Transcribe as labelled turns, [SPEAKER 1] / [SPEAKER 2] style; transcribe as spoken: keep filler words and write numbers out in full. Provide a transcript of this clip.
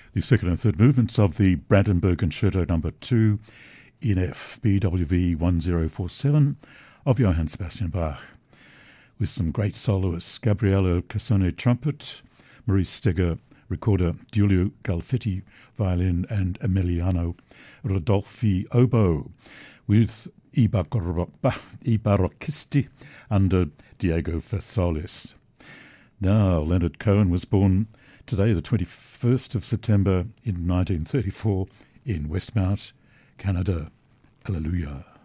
[SPEAKER 1] The second and third movements of the Brandenburg Concerto number two in F, B W V one zero four seven of Johann Sebastian Bach, with some great soloists: Gabriele Cassone trumpet, Maurice Steger recorder, Giulio Galfetti violin, and Emiliano Rodolfi oboe, with I Barocchisti under Diego Versolis. Now, Leonard Cohen was born today, the twenty-first of September in nineteen thirty-four in Westmount, Canada. Hallelujah.